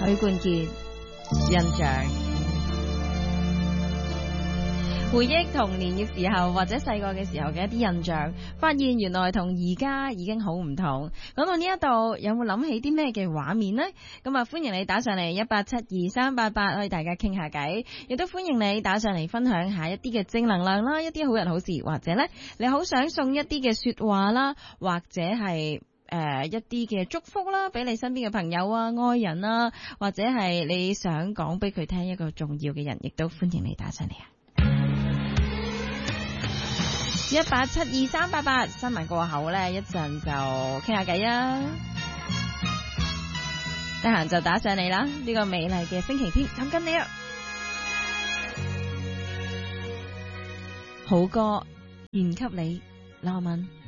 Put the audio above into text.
許冠傑印象。回憶童年嘅時候或者細個嘅時候嘅一啲印象，發現原來同而家已經好唔同。講到呢一度，有冇諗起啲咩嘅畫面呢？咁啊，歡迎你打上嚟1872388，可以大家傾下偈，亦都歡迎你打上嚟分享下一啲嘅正能量啦，一啲好人好事，或者呢你好想送一啲嘅說話啦，或者係一啲嘅祝福啦，俾你身邊嘅朋友啊、愛人啊，或者係你想講俾佢聽一個重要嘅人，亦都歡迎你打上嚟啊！1872388，新聞過後呢，一陣就傾下偈啊！得閒就打上嚟啦！呢個美麗嘅星期天，等緊你啊！好歌獻給你，羅文。